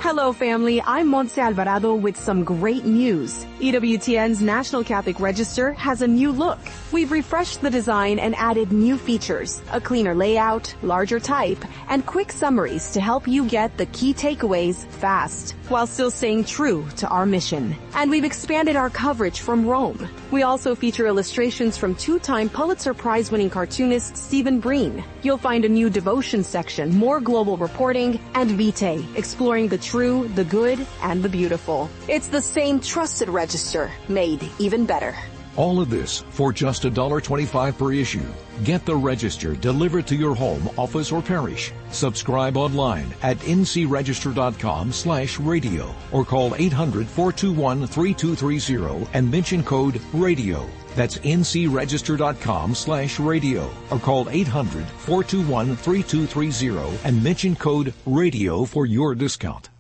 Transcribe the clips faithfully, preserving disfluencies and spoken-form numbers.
Hello, family. I'm Montse Alvarado with some great news. E W T N's National Catholic Register has a new look. We've refreshed the design and added new features, a cleaner layout, larger type, and quick summaries to help you get the key takeaways fast, while still staying true to our mission. And we've expanded our coverage from Rome. We also feature illustrations from two-time Pulitzer Prize-winning cartoonist Stephen Breen. You'll find a new devotion section, more global reporting, and Vitae, exploring the true, the good, and the beautiful. It's the same trusted register, made even better. All of this for just one dollar twenty-five per issue. Get the Register delivered to your home, office, or parish. Subscribe online at ncregister.com slash radio or call eight hundred, four two one, three two three zero and mention code RADIO. That's ncregister.com slash radio or call eight hundred, four two one, three two three zero and mention code RADIO for your discount.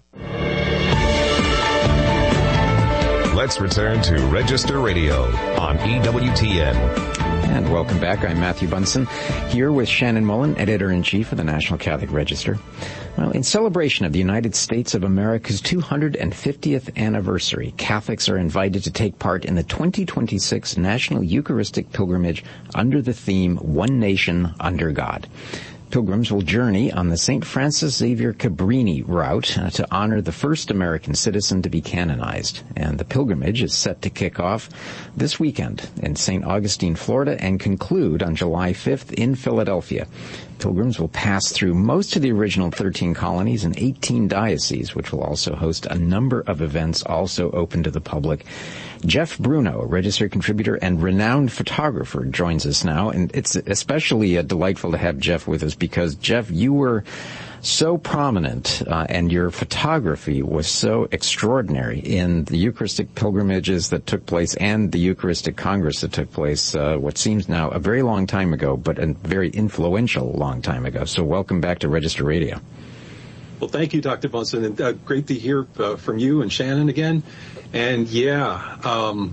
Let's return to Register Radio on E W T N. And welcome back. I'm Matthew Bunson, here with Shannon Mullen, Editor-in-Chief of the National Catholic Register. Well, in celebration of the United States of America's two hundred fiftieth anniversary, Catholics are invited to take part in the twenty twenty-six National Eucharistic Pilgrimage under the theme, One Nation Under God. Pilgrims will journey on the Saint Francis Xavier Cabrini route uh, to honor the first American citizen to be canonized. And the pilgrimage is set to kick off this weekend in Saint Augustine, Florida, and conclude on July fifth in Philadelphia. Pilgrims will pass through most of the original thirteen colonies and eighteen dioceses, which will also host a number of events also open to the public. Jeff Bruno, a Register contributor and renowned photographer, joins us now, and it's especially uh, delightful to have Jeff with us because, Jeff, you were so prominent uh, and your photography was so extraordinary in the Eucharistic pilgrimages that took place and the Eucharistic Congress that took place uh, what seems now a very long time ago, but a very influential long time ago. So welcome back to Register Radio. Well, thank you, Doctor Bunson, and uh, great to hear uh, from you and Shannon again. And yeah, um,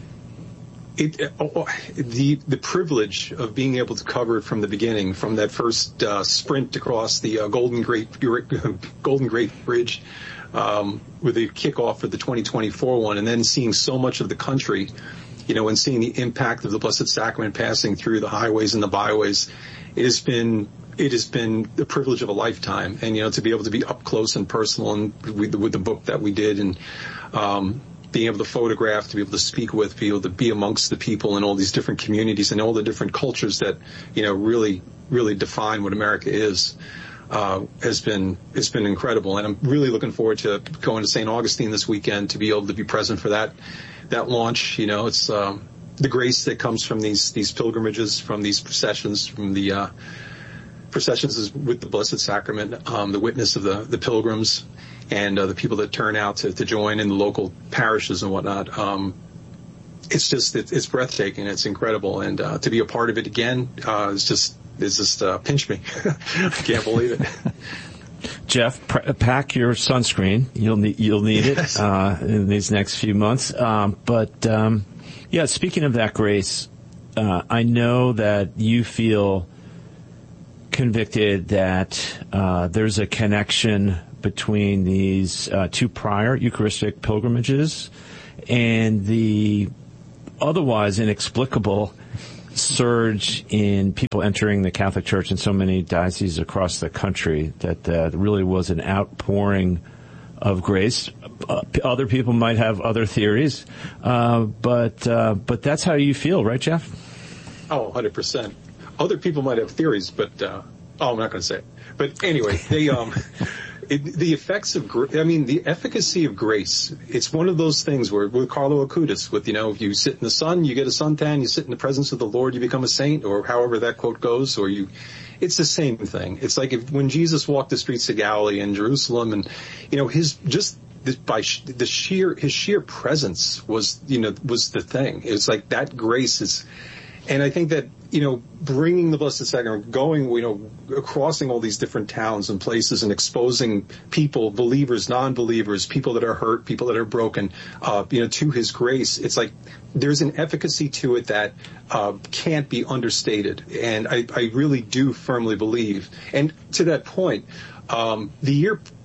it, uh, the the privilege of being able to cover it from the beginning, from that first uh, sprint across the uh, Golden Gate Golden Gate Bridge, um, with the kickoff for the twenty twenty-four one, and then seeing so much of the country, you know, and seeing the impact of the Blessed Sacrament passing through the highways and the byways, it has been. It has been the privilege of a lifetime, and you know, to be able to be up close and personal, and with, with the book that we did, and um, being able to photograph, to be able to speak with, be able to be amongst the people in all these different communities and all the different cultures that you know really, really define what America is, uh, has been it's been incredible, and I'm really looking forward to going to Saint Augustine this weekend to be able to be present for that that launch. You know, it's um, the grace that comes from these these pilgrimages, from these processions, from the uh, processions is with the Blessed Sacrament, um, the witness of the, the pilgrims and uh, the people that turn out to, to join in the local parishes and whatnot. Um, it's just, it, it's breathtaking. It's incredible. And uh, to be a part of it again, uh, it's just, it's just uh, pinched me. I can't believe it. Jeff, pr- pack your sunscreen. You'll need, you'll need yes. it uh, in these next few months. Um, but, um, yeah, speaking of that grace, uh, I know that you feel convicted that uh, there's a connection between these uh, two prior Eucharistic pilgrimages and the otherwise inexplicable surge in people entering the Catholic Church in so many dioceses across the country, that uh, really was an outpouring of grace. Uh, other people might have other theories, uh, but uh, but that's how you feel, right, Jeff? Oh, one hundred percent. Other people might have theories, but, uh, oh, I'm not going to say it. But anyway, they, um, it, the effects of, I mean, the efficacy of grace, it's one of those things where, with Carlo Acutis, with, you know, if you sit in the sun, you get a suntan, you sit in the presence of the Lord, you become a saint, or however that quote goes, or you, it's the same thing. It's like if, when Jesus walked the streets of Galilee and Jerusalem, and, you know, his, just, by the sheer, his sheer presence was, you know, was the thing. It's like that grace is, and I think that, you know, bringing the Blessed Sacrament, going, you know, crossing all these different towns and places and exposing people, believers, non-believers, people that are hurt, people that are broken, uh, you know, to his grace. It's like there's an efficacy to it that uh, can't be understated. And I, I really do firmly believe. And to that point, um, the year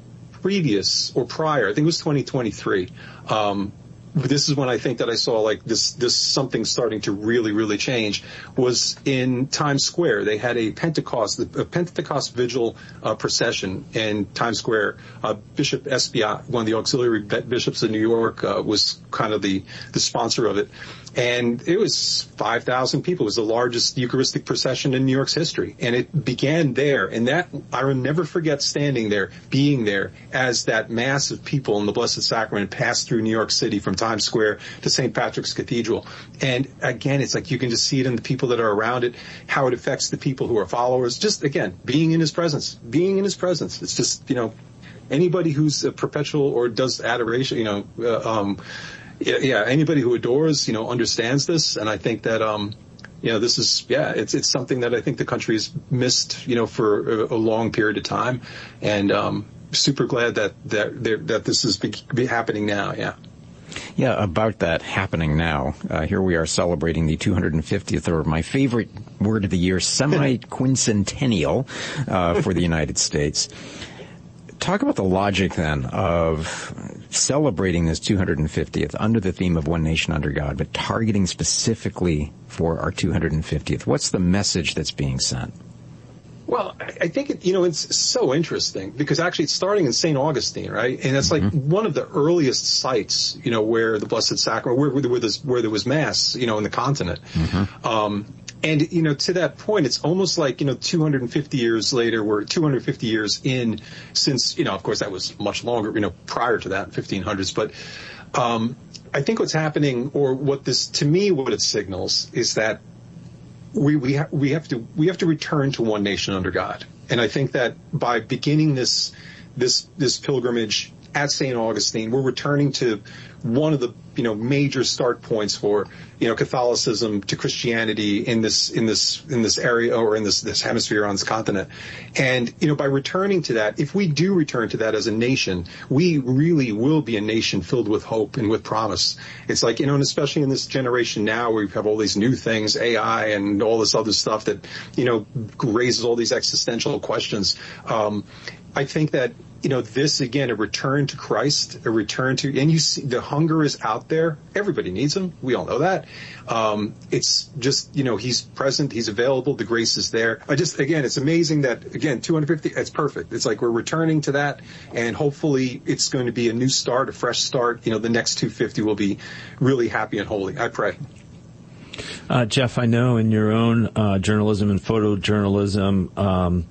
previous or prior, I think it was twenty twenty-three, um, this is when I think that I saw like this, this something starting to really, really change, was in Times Square. They had a Pentecost, a Pentecost vigil uh, procession in Times Square. Uh, Bishop Esbiat, one of the auxiliary bishops of New York, uh, was kind of the, the sponsor of it. And it was five thousand people. It was the largest Eucharistic procession in New York's history. And it began there. And that, I will never forget standing there, being there, as that mass of people in the Blessed Sacrament passed through New York City from Times Square to Saint Patrick's Cathedral. And again, it's like you can just see it in the people that are around it, how it affects the people who are followers. Just, again, being in his presence, being in his presence. It's just, you know, anybody who's a perpetual or does adoration, you know, uh, um, Yeah, yeah, anybody who adores, you know, understands this, and I think that, um, you know, this is, yeah, it's it's something that I think the country has missed, you know, for a, a long period of time, and um, super glad that that that this is be, be happening now. Yeah. Yeah, about that happening now. Uh, here we are celebrating the two hundred fiftieth, or my favorite word of the year, semi-quincentennial uh, for the United States. Talk about the logic, then, of celebrating this two hundred fiftieth under the theme of One Nation Under God, but targeting specifically for our two hundred fiftieth. What's the message that's being sent? Well, I think, it, you know, it's so interesting because actually it's starting in Saint Augustine, right? And it's like mm-hmm. one of the earliest sites, you know, where the Blessed Sacrament, where, where, there, was, where there was Mass, you know, in the continent. Mm-hmm. Um, And, you know, to that point, it's almost like, you know, two hundred fifty years later, we're two hundred fifty years in since, you know, of course, that was much longer, you know, prior to that, fifteen hundreds. But um, I think what's happening, or what this, to me, what it signals is that we we, ha- we have to we have to return to one nation under God. And I think that by beginning this this this pilgrimage at Saint Augustine, we're returning to one of the, you know, major start points for, you know, Catholicism to Christianity in this, in this, in this area, or in this, this hemisphere on this continent. And, you know, by returning to that, if we do return to that as a nation, we really will be a nation filled with hope and with promise. It's like, you know, and especially in this generation now where we have all these new things, A I and all this other stuff that, you know, raises all these existential questions. Um, I think that, you know, this, again, a return to Christ, a return to, and you see the hunger is out there. Everybody needs him. We all know that. Um, it's just, you know, he's present. He's available. The grace is there. I just, again, it's amazing that, again, two hundred fifty, it's perfect. It's like we're returning to that, and hopefully it's going to be a new start, a fresh start. You know, the next two hundred fifty will be really happy and holy. I pray. Uh, Jeff, I know in your own uh, journalism and photojournalism, um,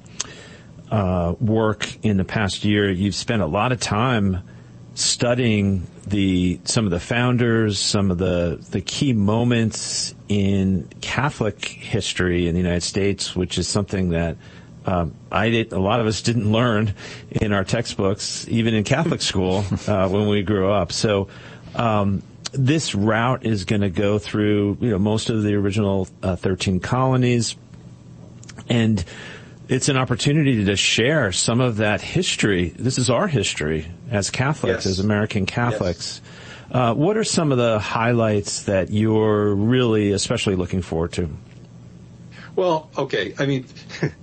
Uh, work in the past year, you've spent a lot of time studying the some of the founders, some of the the key moments in Catholic history in the United States, which is something that um, I did. A lot of us didn't learn in our textbooks, even in Catholic school uh, when we grew up. So um, this route is going to go through, you know, most of the original uh, thirteen colonies, and it's an opportunity to share some of that history. This is our history as Catholics, yes. as American Catholics. Yes. Uh, what are some of the highlights that you're really especially looking forward to? Well, okay. I mean,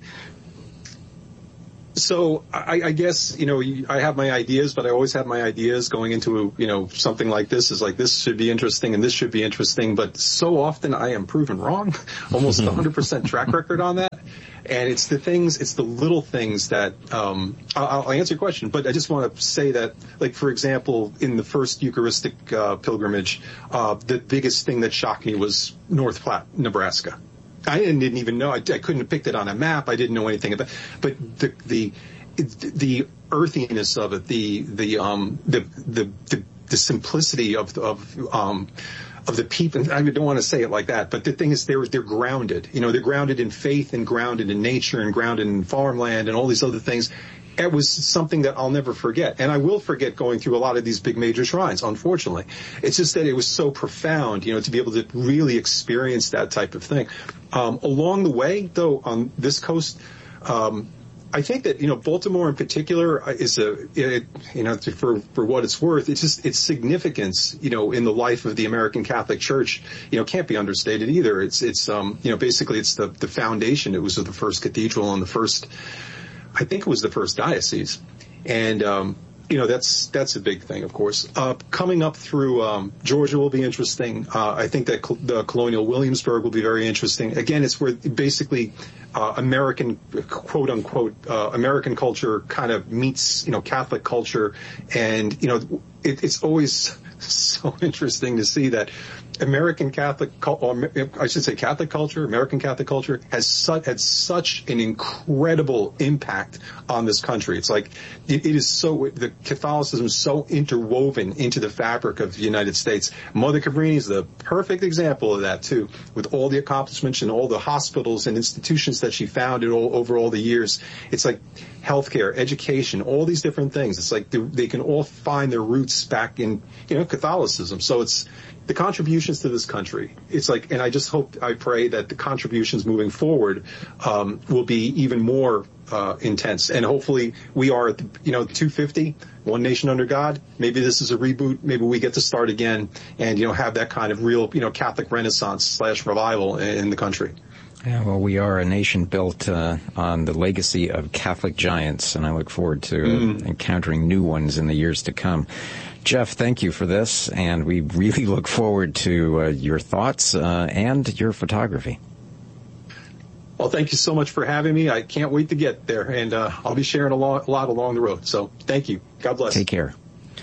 so I, I guess, you know, I have my ideas, but I always have my ideas going into, you know, something like this is like, this should be interesting and this should be interesting. But so often I am proven wrong, almost one hundred percent track record on that. And it's the things, it's the little things that, um, I'll, I'll answer your question, but I just want to say that, like, for example, in the first Eucharistic uh, pilgrimage, uh, the biggest thing that shocked me was North Platte, Nebraska. I didn't, didn't even know, I, I couldn't have picked it on a map, I didn't know anything about it, but the, the, the earthiness of it, the, the, um, the, the, the, the simplicity of, of, um, of the people, I don't want to say it like that, but the thing is they're, they're grounded. You know, they're grounded in faith and grounded in nature and grounded in farmland and all these other things. It was something that I'll never forget. And I will forget going through a lot of these big major shrines, unfortunately. It's just that it was so profound, you know, to be able to really experience that type of thing. Um, along the way, though, on this coast, um, I think that, you know, Baltimore in particular is a, it, you know, for, for what it's worth, it's just, its significance, you know, in the life of the American Catholic Church, you know, can't be understated either. It's, it's, um, you know, basically it's the, the foundation. It was the first cathedral and the first, I think it was the first diocese. And, um, you know, that's that's a big thing, of course. Uh, coming up through um, Georgia will be interesting. Uh, I think that col- the Colonial Williamsburg will be very interesting. Again, it's where basically uh, American, quote unquote, uh, American culture kind of meets, you know, Catholic culture, and you know, it, it's always so interesting to see that American Catholic, or I should say Catholic culture, American Catholic culture has such, had such an incredible impact on this country. It's like, it, it is so, the Catholicism is so interwoven into the fabric of the United States. Mother Cabrini is the perfect example of that too, with all the accomplishments and all the hospitals and institutions that she founded all, over all the years. It's like healthcare, education, all these different things. It's like they, they can all find their roots back in, you know, Catholicism. So it's, the contributions to this country, it's like, and I just hope, I pray that the contributions moving forward um, will be even more uh, intense. And hopefully we are at the, you know, two fifty, One Nation Under God. Maybe this is a reboot. Maybe we get to start again and, you know, have that kind of real, you know, Catholic renaissance slash revival in, in the country. Yeah, well, we are a nation built uh, on the legacy of Catholic giants, and I look forward to uh, mm. encountering new ones in the years to come. Jeff, thank you for this, and we really look forward to uh, your thoughts uh, and your photography. Well, thank you so much for having me. I can't wait to get there, and uh, I'll be sharing a lot, a lot along the road. So thank you. God bless. Take care.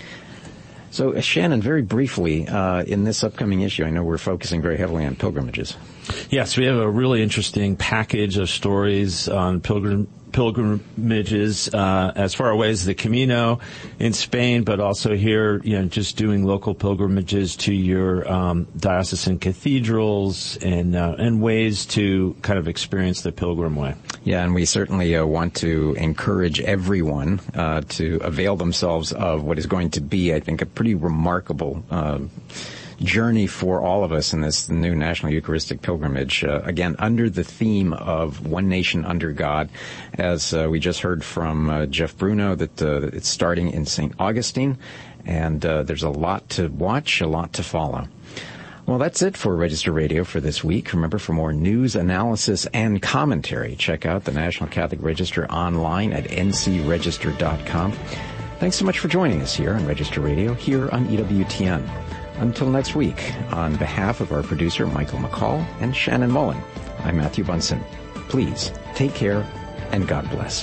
So, uh, Shannon, very briefly, uh, in this upcoming issue, I know we're focusing very heavily on pilgrimages. Yes, we have a really interesting package of stories on pilgrim pilgrimages uh, as far away as the Camino in Spain, but also here, you know, just doing local pilgrimages to your um, diocesan cathedrals and uh, and ways to kind of experience the pilgrim way. Yeah, and we certainly uh, want to encourage everyone uh, to avail themselves of what is going to be, I think, a pretty remarkable uh journey for all of us in this new National Eucharistic Pilgrimage, uh, again, under the theme of One Nation Under God. As uh, we just heard from uh, Jeff Bruno, that uh, it's starting in Saint Augustine, and uh, there's a lot to watch, a lot to follow. Well, that's it for Register Radio for this week. Remember, for more news, analysis, and commentary, check out the National Catholic Register online at n c register dot com. Thanks so much for joining us here on Register Radio, here on E W T N. Until next week, on behalf of our producer, Michael McCall, and Shannon Mullen, I'm Matthew Bunson. Please take care, and God bless.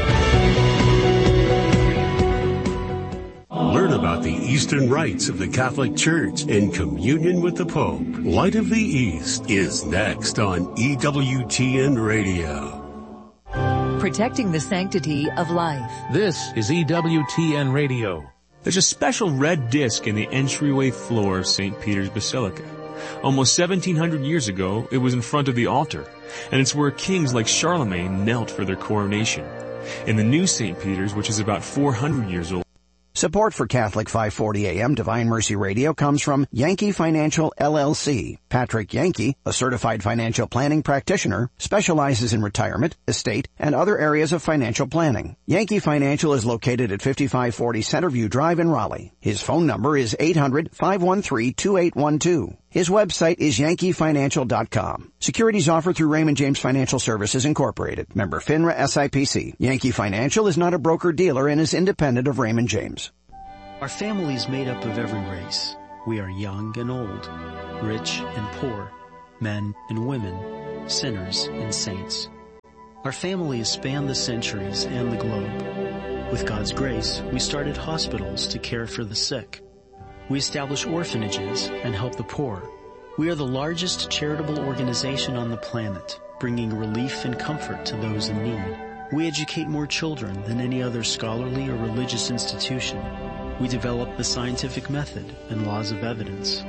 Learn about the Eastern rites of the Catholic Church in communion with the Pope. Light of the East is next on E W T N Radio. Protecting the sanctity of life. This is E W T N Radio. There's a special red disc in the entryway floor of Saint Peter's Basilica. Almost seventeen hundred years ago, it was in front of the altar, and it's where kings like Charlemagne knelt for their coronation. In the new Saint Peter's, which is about four hundred years old, support for Catholic five forty A M Divine Mercy Radio comes from Yankee Financial L L C. Patrick Yankee, a certified financial planning practitioner, specializes in retirement, estate, and other areas of financial planning. Yankee Financial is located at fifty-five forty Centerview Drive in Raleigh. His phone number is eight hundred, five one three, two eight one two. His website is yankee financial dot com. Securities offered through Raymond James Financial Services Incorporated. Member FINRA S I P C. Yankee Financial is not a broker-dealer and is independent of Raymond James. Our family is made up of every race. We are young and old, rich and poor, men and women, sinners and saints. Our family has spanned the centuries and the globe. With God's grace, we started hospitals to care for the sick. We establish orphanages and help the poor. We are the largest charitable organization on the planet, bringing relief and comfort to those in need. We educate more children than any other scholarly or religious institution. We develop the scientific method and laws of evidence.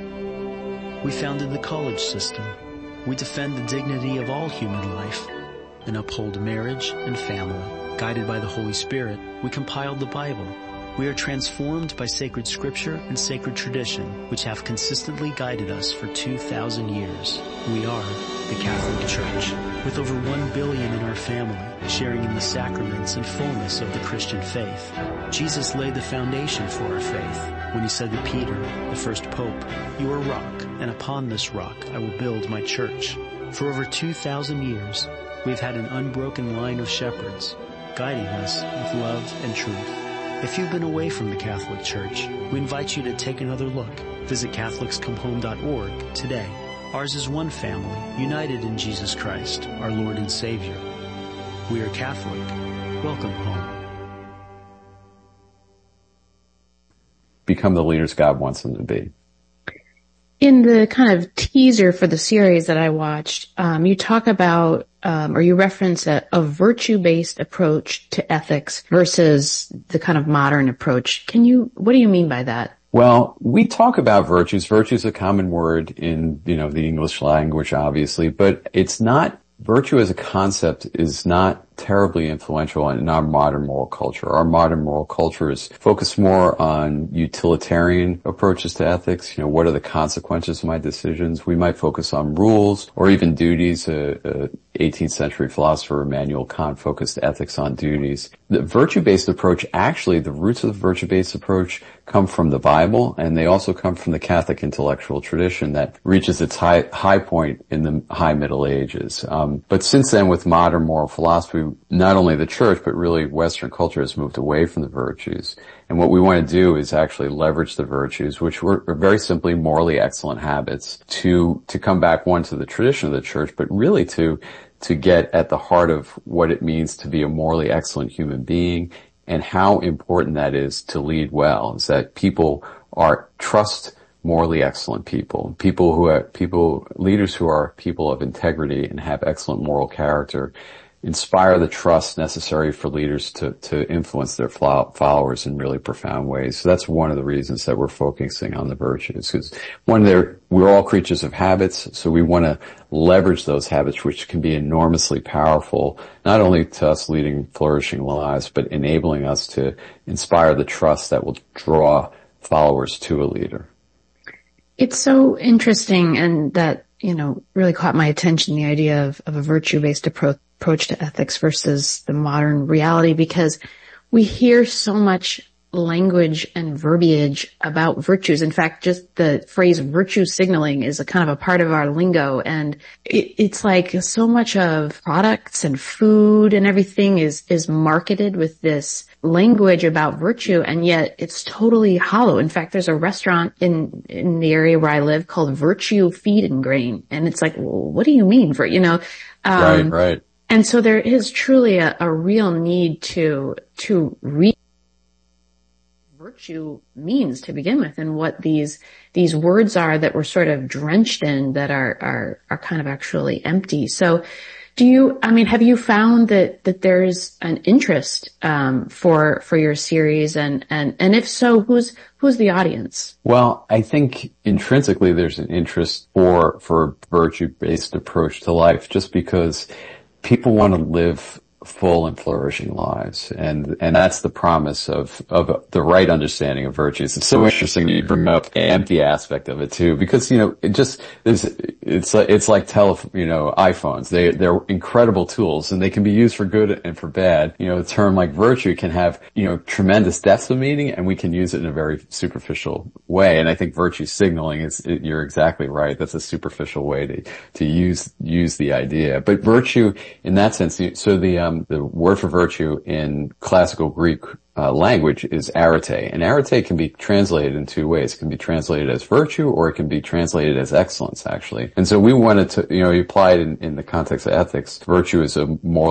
We founded the college system. We defend the dignity of all human life and uphold marriage and family. Guided by the Holy Spirit, we compiled the Bible. We are transformed by sacred scripture and sacred tradition, which have consistently guided us for two thousand years. We are the Catholic Church, with over one billion in our family, sharing in the sacraments and fullness of the Christian faith. Jesus laid the foundation for our faith when he said to Peter, the first pope, "You are a rock, and upon this rock I will build my church." For over two thousand years, we've had an unbroken line of shepherds, guiding us with love and truth. If you've been away from the Catholic Church, we invite you to take another look. Visit Catholics Come Home dot org today. Ours is one family, united in Jesus Christ, our Lord and Savior. We are Catholic. Welcome home. Become the leaders God wants them to be. In the kind of teaser for the series that I watched, um, you talk about, um, or you reference a, a virtue-based approach to ethics versus the kind of modern approach. Can you, what do you mean by that? Well, we talk about virtues. Virtue is a common word in, you know, the English language, obviously, but it's not, virtue as a concept is not terribly influential in our modern moral culture. Our modern moral culture is focused more on utilitarian approaches to ethics. You know, what are the consequences of my decisions? We might focus on rules or even duties. A, a eighteenth century philosopher, Immanuel Kant, focused ethics on duties. The virtue-based approach, actually, the roots of the virtue-based approach come from the Bible, and they also come from the Catholic intellectual tradition that reaches its high, high point in the high Middle Ages. Um, but since then, with modern moral philosophy, not only the church, but really Western culture has moved away from the virtues. And what we want to do is actually leverage the virtues, which were very simply morally excellent habits, to, to come back, one, to the tradition of the church, but really to, to get at the heart of what it means to be a morally excellent human being and how important that is to lead well, is that people are, trust morally excellent people, people who are, people, leaders who are people of integrity and have excellent moral character, inspire the trust necessary for leaders to, to influence their followers in really profound ways. So that's one of the reasons that we're focusing on the virtues. Because one, they're, we're all creatures of habits, so we want to leverage those habits, which can be enormously powerful, not only to us leading flourishing lives, but enabling us to inspire the trust that will draw followers to a leader. It's so interesting, and that, you know, really caught my attention, the idea of, of a virtue-based approach approach to ethics versus the modern reality, because we hear so much language and verbiage about virtues. In fact, just the phrase virtue signaling is a kind of a part of our lingo, and it, it's like so much of products and food and everything is is marketed with this language about virtue, and yet it's totally hollow. In fact, there's a restaurant in in the area where I live called Virtue Feed and Grain, and it's like, well, what do you mean for, you know? Um, right, right. And so there is truly a, a real need to, to read virtue means to begin with, and what these, these words are that we're sort of drenched in, that are, are, are kind of actually empty. So do you, I mean, have you found that, that there's an interest, um, for, for your series? And, and, and if so, who's, who's the audience? Well, I think intrinsically there's an interest for, for a virtue-based approach to life, just because people want to live full and flourishing lives, and and that's the promise of of the right understanding of virtues. It's so interesting you bring up the empty aspect of it too, because you know it just is. It's like it's like tele you know iPhones. They they're incredible tools, and they can be used for good and for bad. You know, a term like virtue can have you know tremendous depth of meaning, and we can use it in a very superficial way. And I think virtue signaling is. It, you're exactly right. That's a superficial way to to use use the idea. But virtue in that sense. So the um, the word for virtue in classical Greek uh, language is arete, and arete can be translated in two ways. It can be translated as virtue, or it can be translated as excellence, actually. And so we wanted to, you know, apply it in, in the context of ethics. Virtue is a moral